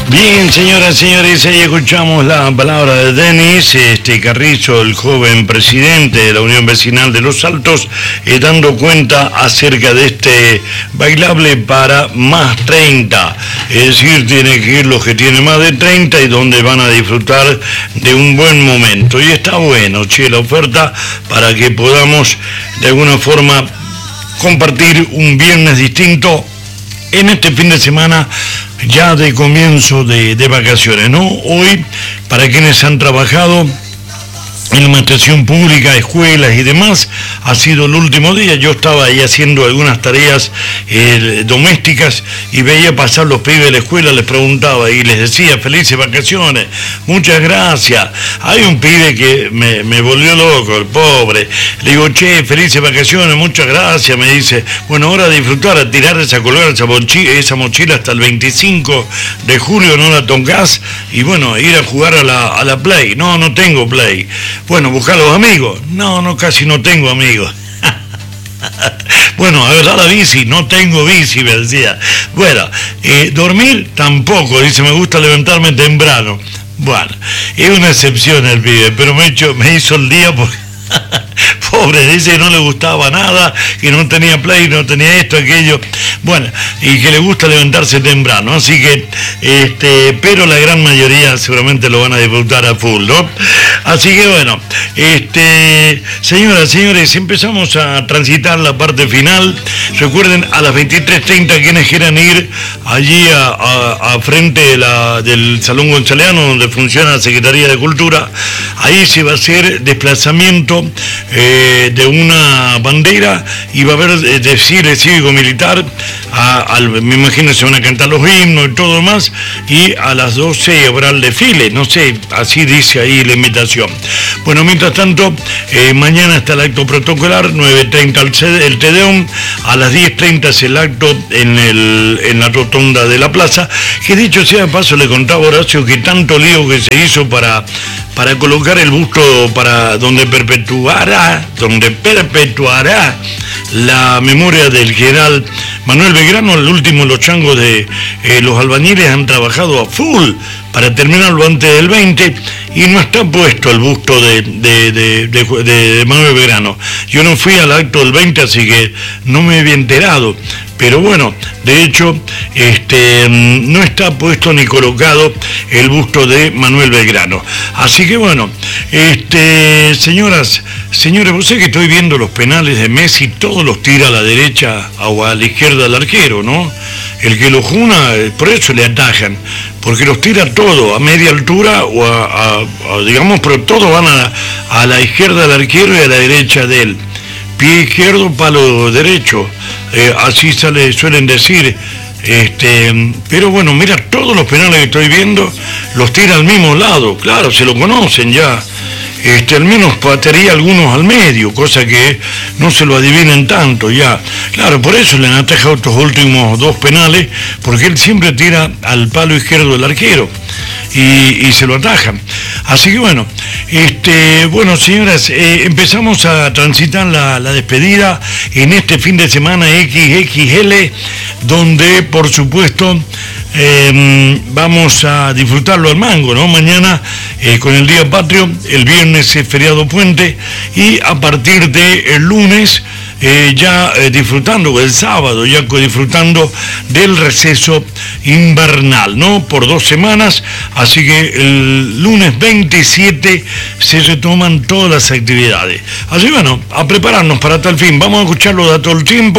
Bien, señoras y señores, ahí escuchamos la palabra de Denis Carrizo, el joven presidente de la Unión Vecinal de Los Altos, dando cuenta acerca de este bailable para más 30. Es decir, tiene que ir los que tienen más de 30 y donde van a disfrutar de un buen momento. Y está bueno, la oferta para que podamos de alguna forma compartir un viernes distinto en este fin de semana ya de comienzo de vacaciones, ¿no? Hoy, para quienes han trabajado en la administración pública, escuelas y demás, ha sido el último día. Yo estaba ahí haciendo algunas tareas domésticas y veía pasar los pibes de la escuela, les preguntaba y les decía felices vacaciones, muchas gracias. Hay un pibe que me volvió loco, el pobre. Le digo, che, felices vacaciones, muchas gracias. Me dice, bueno, ahora a disfrutar, a tirar esa colgar, esa mochila hasta el 25 de julio, no la tocás, y bueno, ir a jugar a la Play. No tengo Play. Bueno, buscar a los amigos. No, casi no tengo amigos. Bueno, agarrar la bici, no tengo bici, me decía. Bueno, dormir tampoco, dice, me gusta levantarme temprano. Bueno, es una excepción el pibe, pero me hizo el día porque... Pobre, dice que no le gustaba nada, que no tenía Play, no tenía esto, aquello, bueno, y que le gusta levantarse temprano, así que, pero la gran mayoría seguramente lo van a disfrutar a full, ¿no? Así que bueno, señoras, señores, empezamos a transitar la parte final. Recuerden, a las 23:30, quienes quieran ir allí a frente del Salón Gonzaleano, donde funciona la Secretaría de Cultura, ahí se va a hacer desplazamiento de una bandera y va a haber desfile cívico-militar, me imagino se van a cantar los himnos y todo más, y a las 12 habrá el desfile, no sé, así dice ahí la invitación. Bueno, mientras tanto, mañana está el acto protocolar, 9:30 el Te Deum, a las 10:30 es el acto en la rotonda de la plaza, que dicho sea de paso, le contaba a Horacio que tanto lío que se hizo para colocar el busto para donde perpetuará la memoria del general Manuel Belgrano. El último, los changos de los albañiles han trabajado a full para terminarlo antes del 20 y no está puesto el busto de Manuel Belgrano. Yo no fui al acto del 20, así que no me había enterado. Pero bueno, de hecho, no está puesto ni colocado el busto de Manuel Belgrano. Así que bueno, señoras, señores, vos sé que estoy viendo los penales de Messi, todos los tira a la derecha o a la izquierda del arquero, ¿no? El que lo juna, por eso le atajan, porque los tira todo a media altura o digamos, pero todos van a la izquierda del arquero y a la derecha de él. Pie izquierdo, palo derecho, así suelen decir, pero bueno, mira, todos los penales que estoy viendo los tira al mismo lado, claro, se lo conocen ya, al menos patearía algunos al medio, cosa que no se lo adivinen tanto ya, claro, por eso le han atajado estos últimos dos penales, porque él siempre tira al palo izquierdo del arquero, y se lo atajan. Así que bueno, bueno, señoras, empezamos a transitar la despedida en este fin de semana XXL, donde por supuesto vamos a disfrutarlo al mango, ¿no? Mañana con el Día Patrio, el viernes es feriado puente y a partir del lunes ya disfrutando, el sábado ya disfrutando del receso invernal, ¿no? Por 2 semanas, así que el lunes 27 se retoman todas las actividades. Así bueno, a prepararnos para tal fin. Vamos a escuchar los datos del tiempo.